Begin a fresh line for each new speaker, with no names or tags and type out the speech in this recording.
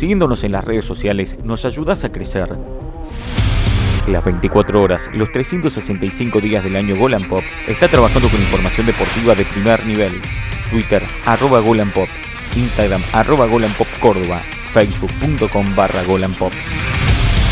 Siguiéndonos en las redes sociales nos ayudas a crecer. Las 24 horas, los 365 días del año Golan Pop está trabajando con información deportiva de primer nivel. Twitter, @GolanPop, Instagram, @GolanPopCórdoba, Facebook.com/GolanPop.